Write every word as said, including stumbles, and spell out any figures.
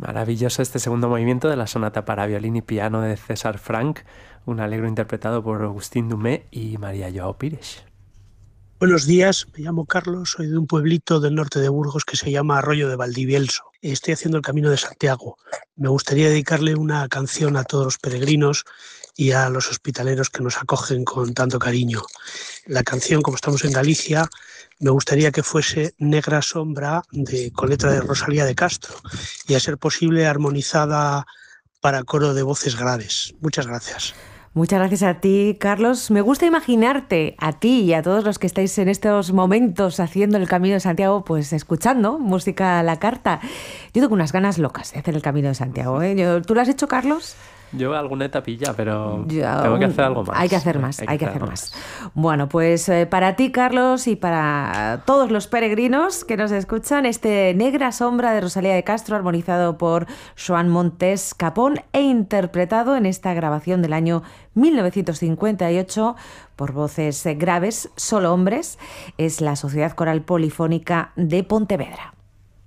Maravilloso este segundo movimiento de la sonata para violín y piano de César Franck, un allegro interpretado por Agustín Dumé y María Joao Pires. Buenos días, me llamo Carlos, soy de un pueblito del norte de Burgos que se llama Arroyo de Valdivielso. Estoy haciendo el Camino de Santiago. Me gustaría dedicarle una canción a todos los peregrinos y a los hospitaleros que nos acogen con tanto cariño. La canción, como estamos en Galicia, me gustaría que fuese Negra Sombra, de, con letra de Rosalía de Castro, y a ser posible armonizada para coro de voces graves. Muchas gracias. Muchas gracias a ti, Carlos. Me gusta imaginarte a ti y a todos los que estáis en estos momentos haciendo el Camino de Santiago, pues escuchando música a la carta. Yo tengo unas ganas locas de hacer el Camino de Santiago, ¿eh? Yo, ¿tú lo has hecho, Carlos? Yo alguna etapilla, pero Yo, tengo que hacer algo más. Hay que hacer más, hay que, hay que hacer, hacer más. más. Bueno, pues eh, para ti, Carlos, y para todos los peregrinos que nos escuchan, este Negra Sombra de Rosalía de Castro, armonizado por Joan Montes Capón e interpretado en esta grabación del año mil novecientos cincuenta y ocho por voces graves, solo hombres, es la Sociedad Coral Polifónica de Pontevedra.